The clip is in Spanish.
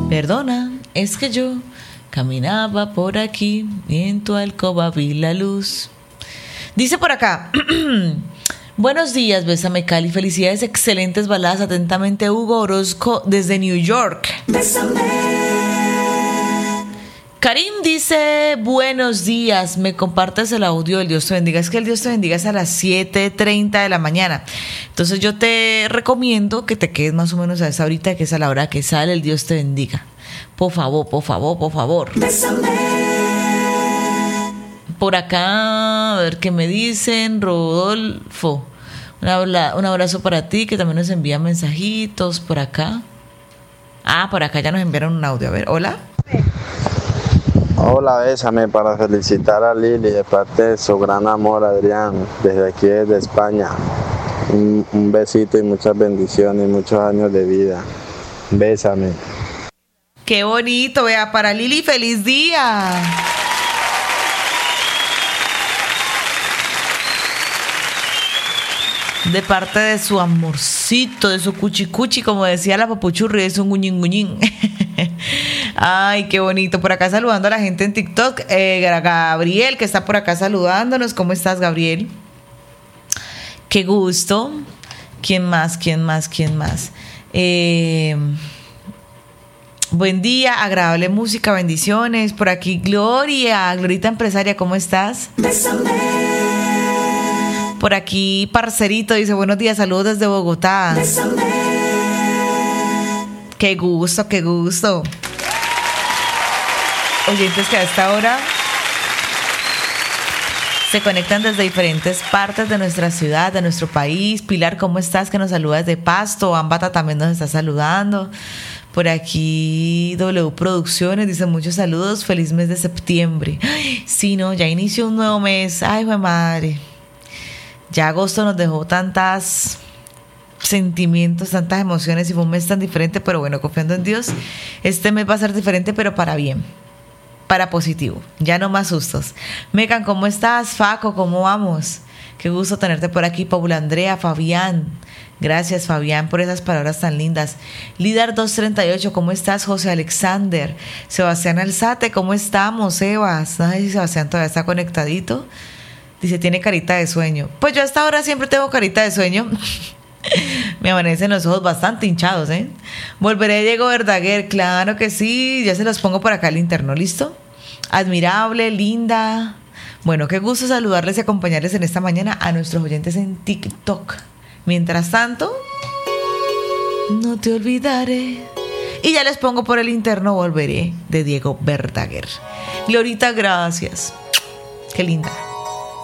Perdona, es que yo caminaba por aquí y en tu alcoba vi la luz. Dice por acá, buenos días, Bésame Cali, felicidades, excelentes baladas, atentamente Hugo Orozco desde New York. Bésame. Karim dice, buenos días, me compartes el audio del Dios te bendiga. Es que el Dios te bendiga es a las 7:30 de la mañana. Entonces yo te recomiendo que te quedes más o menos a esa horita, que es a la hora que sale el Dios te bendiga. Por favor, por favor, por favor. Bésame. Por acá, a ver qué me dicen. Rodolfo, un abrazo para ti, que también nos envía mensajitos por acá. Por acá ya nos enviaron un audio. A ver, hola. Hola, Bésame, para felicitar a Lili de parte de su gran amor, Adrián, desde aquí, desde España. Un besito y muchas bendiciones y muchos años de vida. Bésame. Qué bonito, vea, para Lili, feliz día. De parte de su amorcito, de su cuchicuchi, como decía la papuchurri, de su guñín guñín. Ay, qué bonito. Por acá saludando a la gente en TikTok. Gabriel, que está por acá saludándonos. ¿Cómo estás, Gabriel? Qué gusto. ¿Quién más? Buen día, agradable música, bendiciones. Por aquí, Glorita empresaria, ¿cómo estás? Bésame. Por aquí, Parcerito, dice, buenos días, saludos desde Bogotá. Bésame. Qué gusto. Oyentes que a esta hora se conectan desde diferentes partes de nuestra ciudad, de nuestro país. Pilar, ¿cómo estás? Que nos saluda desde Pasto. Ámbata también nos está saludando. Por aquí W Producciones dice muchos saludos, feliz mes de septiembre. Ay, sí, no, ya inició un nuevo mes. Ay, mi madre. Ya agosto nos dejó tantas sentimientos, tantas emociones y fue un mes tan diferente, pero bueno, confiando en Dios, este mes va a ser diferente, pero para bien, para positivo, ya no más sustos. Megan, ¿cómo estás? Faco, ¿cómo vamos? Qué gusto tenerte por aquí. Paula Andrea, Fabián, gracias Fabián por esas palabras tan lindas. Líder 238, ¿cómo estás? José Alexander, Sebastián Alzate, ¿cómo estamos? Sebas, no sé si Sebastián todavía está conectadito. Dice, tiene carita de sueño. Pues yo hasta ahora siempre tengo carita de sueño. Me amanecen los ojos bastante hinchados, ¿eh? Volveré, Diego Verdaguer, claro que sí. Ya se los pongo por acá al interno, ¿listo? Admirable, linda. Bueno, qué gusto saludarles y acompañarles en esta mañana a nuestros oyentes en TikTok. Mientras tanto, no te olvidaré. Y ya les pongo por el interno Volveré, de Diego Verdaguer. Glorita, gracias. Qué linda.